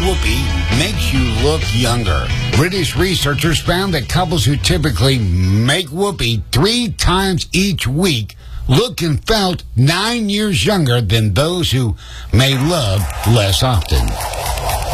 whoopee makes you look younger. British researchers found that couples who typically make whoopee 3 times each week look and felt 9 years younger than those who may love less often.